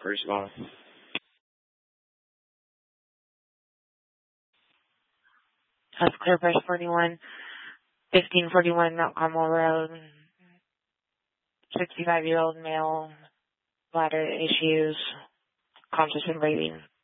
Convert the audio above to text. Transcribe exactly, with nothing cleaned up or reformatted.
First of all. That's Clearpress forty-one, fifteen forty-one Mount Carmel Road. sixty-five-year-old male, bladder issues, conscious and breathing.